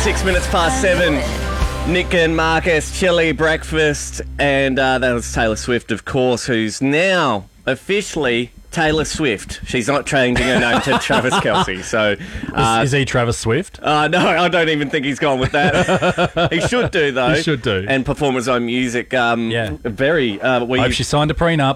6:06. Nick and Marcus, Chili Breakfast, and that was Taylor Swift, of course, who's now officially Taylor Swift. She's not changing her name to Travis Kelce. So, is he Travis Swift? No, I don't even think he's gone with that. He should do, though. He should do. And perform his own music. Very. Hope she signed a prenup.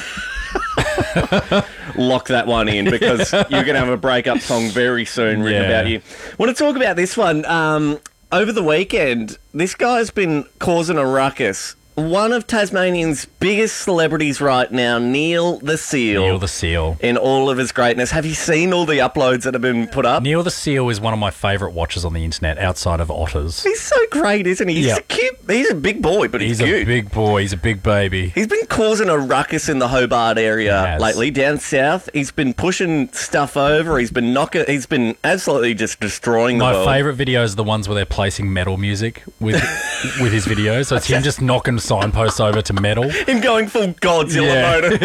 Lock that one in because you're going to have a breakup song very soon written about you. Want to talk about this one? Over the weekend, this guy's been causing a ruckus. One of Tasmanian's biggest celebrities right now, Neil the Seal. Neil the Seal. In all of his greatness. Have you seen all the uploads that have been put up? Neil the Seal is one of my favourite watches on the internet outside of otters. He's so great, isn't he? He's cute. He's a big boy, but he's cute. He's a big boy. He's a big baby. He's been causing a ruckus in the Hobart area lately, down south. He's been pushing stuff over. He's been absolutely just destroying the world. My favourite videos are the ones where they're placing metal music with his videos. So it's him just knocking signposts over to metal. Him going full Godzilla mode.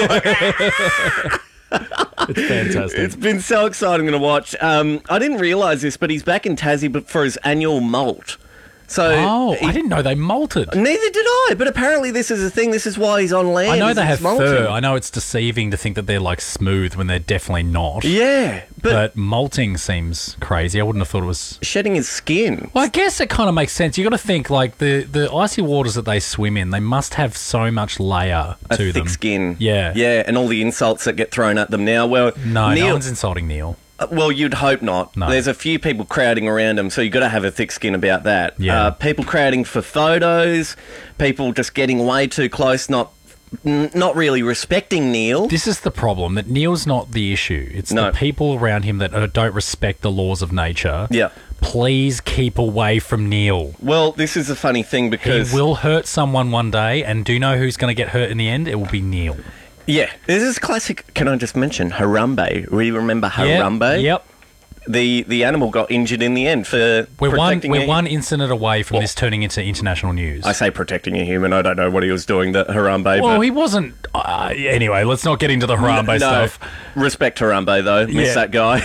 It's fantastic. It's been so exciting to watch. I didn't realise this, but he's back in Tassie for his annual molt. So I didn't know they molted. Neither did I, but apparently this is a thing. This is why he's on land. I know they have molting. fur. I know it's deceiving to think that they're like smooth when they're definitely not. Yeah, but molting seems crazy. I wouldn't have thought it was shedding his skin. Well, I guess it kind of makes sense. You got to think like the icy waters that they swim in. They must have so much layer to them. Thick skin. Yeah, and all the insults that get thrown at them now. Well, no one's insulting Neil. Well, you'd hope not. No. There's a few people crowding around him, so you've got to have a thick skin about that. Yeah. People crowding for photos, people just getting way too close, not really respecting Neil. This is the problem, that Neil's not the issue. It's the people around him that don't respect the laws of nature. Yeah. Please keep away from Neil. Well, this is a funny thing because he will hurt someone one day, and do you know who's going to get hurt in the end? It will be Neil. Yeah, this is classic. Can I just mention Harambe? We remember Harambe? Yep. The animal got injured in the end for protecting We're one incident away from this turning into international news. I say protecting a human. I don't know what he was doing, that Harambe. Well, he wasn't. Anyway, let's not get into the Harambe stuff. Respect Harambe, though. Miss that guy.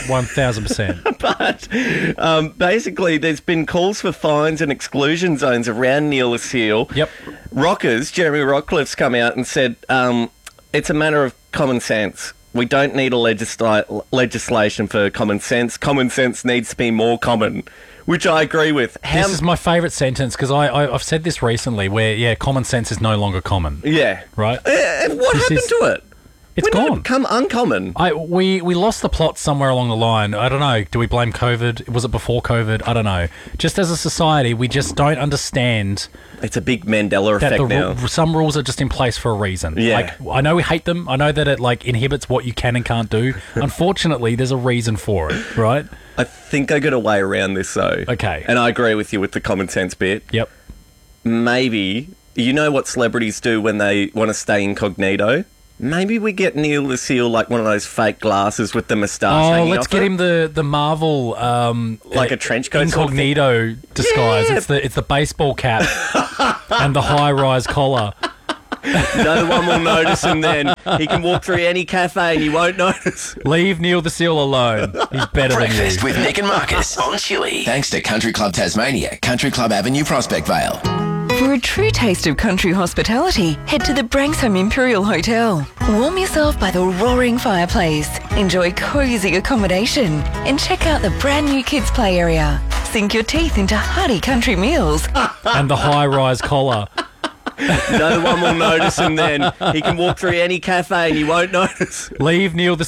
1,000%. But basically, there's been calls for fines and exclusion zones around Neil the Seal. Yep. Rockers, Jeremy Rockcliffe's come out and said it's a matter of common sense. We don't need a legislation for common sense. Common sense needs to be more common, which I agree with. This is my favourite sentence because I've said this recently where, common sense is no longer common. Yeah. Right? What happened to it? It's when gone. Did it become uncommon? We lost the plot somewhere along the line. I don't know. Do we blame COVID? Was it before COVID? I don't know. Just as a society, we just don't understand. It's a big Mandela effect now. Some rules are just in place for a reason. Yeah. Like, I know we hate them. I know that it inhibits what you can and can't do. Unfortunately, there's a reason for it, right? I think I got a way around this, though. Okay. And I agree with you with the common sense bit. Yep. Maybe, you know what celebrities do when they want to stay incognito? Maybe we get Neil the Seal like one of those fake glasses with the moustache hanging let's off get it. him the Marvel like a trench coat incognito disguise. Yeah. It's the baseball cap and the high-rise collar. No one will notice him then. He can walk through any cafe and you won't notice. Leave Neil the Seal alone. He's better than you. Breakfast with Nick and Marcus on Chili. Thanks to Country Club Tasmania, Country Club Avenue, Prospect Vale. For a true taste of country hospitality, head to the Branksome Imperial Hotel. Warm yourself by the roaring fireplace, enjoy cosy accommodation, and check out the brand new kids' play area. Sink your teeth into hearty country meals. And the high-rise collar. No one will notice him then. He can walk through any cafe and you won't notice. Leave Neil the